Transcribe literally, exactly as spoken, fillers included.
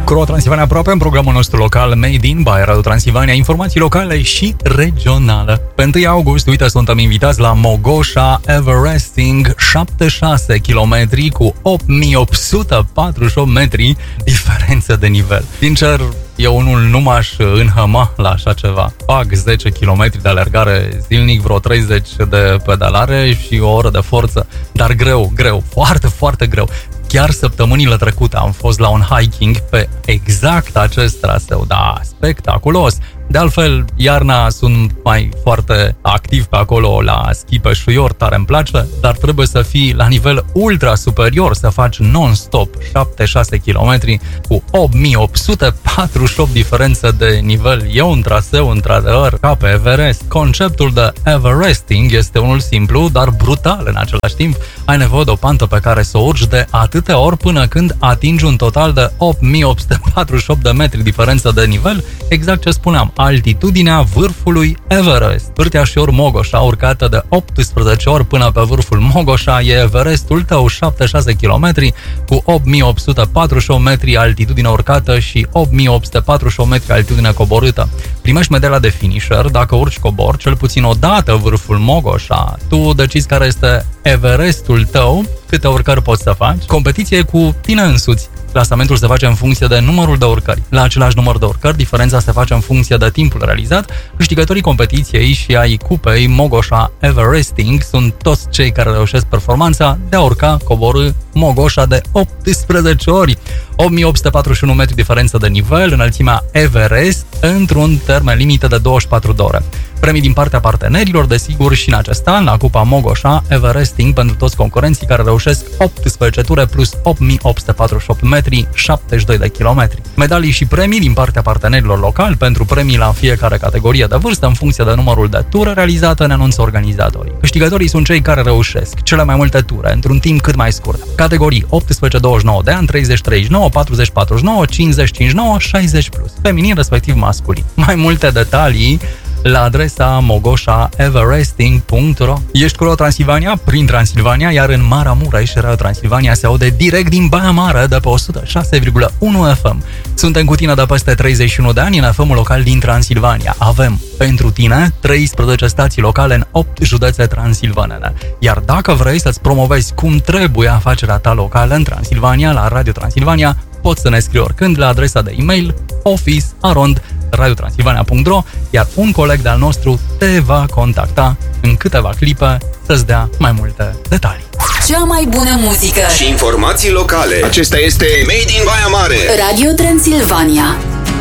Cro Transilvania aproape în programul nostru local Made in by Radio Transilvania, informații locale și regionale. Pe întâi august, uite, suntem invitați la Mogoșa Everesting, șaptezeci și șase kilometri cu opt mii opt sute patruzeci și opt metri diferență de nivel. Sincer, eu unul nu m-aș înhăma la așa ceva. Fac zece kilometri de alergare zilnic, vreo treizeci de pedalare și o oră de forță, dar greu, greu, foarte, foarte greu. Chiar săptămânile trecute am fost la un hiking pe exact acest traseu, da, spectaculos. De altfel, iarna sunt mai foarte activ pe acolo la schi pe șuior, tare îmi place, dar trebuie să fii la nivel ultra superior, să faci non-stop șaptezeci și șase kilometri cu opt mii opt sute patruzeci și opt diferență de nivel. E un traseu, într-adevăr, ca pe Everest. Conceptul de Everesting este unul simplu, dar brutal în același timp. Ai nevoie de o pantă pe care să o urci de atâtea ori până când atingi un total de opt mii opt sute patruzeci și opt de metri diferență de nivel, exact ce spuneam, altitudinea vârfului Everest. Vârteașior Mogoșa, urcată de optsprezece ori până pe vârful Mogoșa, e Everestul tău, șaptezeci și șase kilometri cu opt mii opt sute patruzeci și opt metri altitudine urcată și opt mii opt sute patruzeci și opt metri altitudine coborâtă. Primești medalia de finisher dacă urci cobor cel puțin o dată vârful Mogoșa. Tu decizi care este Everestul tău, câte urcări poți să faci. Competiție cu tine însuți. Clasamentul se face în funcție de numărul de urcări. La același număr de urcări, diferența se face în funcție de timpul realizat. Câștigătorii competiției și ai cupei Mogoșa Everesting sunt toți cei care reușesc performanța de a urca, coborî Mogoșa de optsprezece ori. opt mii opt sute patruzeci și unu metri diferență de nivel, înălțimea Everest, într-un termen limită de douăzeci și patru de ore. Premii din partea partenerilor, desigur, și în acest an, la Cupa Mogoșa Everesting pentru toți concurenții care reușesc optsprezece ture plus opt mii opt sute patruzeci și opt metri, șaptezeci și doi de kilometri. Medalii și premii din partea partenerilor locali, pentru premii la fiecare categorie de vârstă, în funcție de numărul de ture realizate, ne anunță organizatorii. Câștigătorii sunt cei care reușesc cele mai multe ture într-un timp cât mai scurt. Categorii optsprezece douăzeci și nouă de ani, treizeci treizeci și nouă, patruzeci patruzeci și nouă, cincizeci cincizeci și nouă, șaizeci plus, feminin respectiv masculin. Mai multe detalii la adresa mogoșa everesting punct ro. Ești cu Radio Transilvania, prin Transilvania, iar în Maramureș, Radio Transilvania se aude direct din Baia Mare de pe o sută șase virgulă unu F M. Suntem cu tine de peste treizeci și unu de ani în F M-ul local din Transilvania. Avem pentru tine treisprezece stații locale în opt județe transilvanene. Iar dacă vrei să-ți promovezi cum trebuie afacerea ta locală în Transilvania, la Radio Transilvania, poți să ne scrii oricând la adresa de e-mail office arond radio transilvania punct ro, iar un coleg de-al nostru te va contacta în câteva clipe să-ți dea mai multe detalii. Cea mai bună muzică și informații locale. Acesta este Made in Baia Mare. Radio Transilvania.